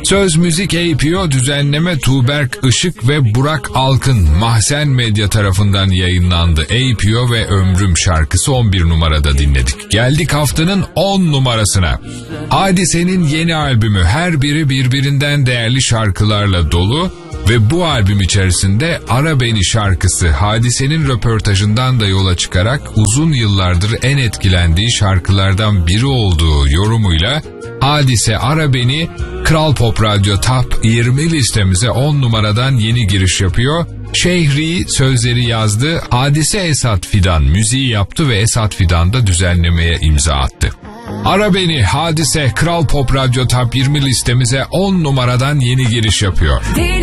Söz müzik APO, düzenleme Tuğberk Işık ve Burak Alkın. Mahzen Medya tarafından yayınlandı. APO ve Ömrüm şarkısı 11 numarada dinledik. Geldik haftanın 10 numarasına. Hadise'nin yeni albümü, her biri birbirinden değerli şarkılarla dolu ve bu albüm içerisinde Ara Beni şarkısı Hadise'nin röportajından da yola çıkarak uzun yıllardır en etkilendiği şarkılardan biri olduğu yorumuyla Hadise Ara Beni Kral Pop Radyo Top 20 listemize 10 numaradan yeni giriş yapıyor. Şehri sözleri yazdı, Hadise Esat Fidan müziği yaptı ve Esat Fidan da düzenlemeye imza attı. Ara Beni, Hadise Kral Pop Radyo Top 20 listemize 10 numaradan yeni giriş yapıyor.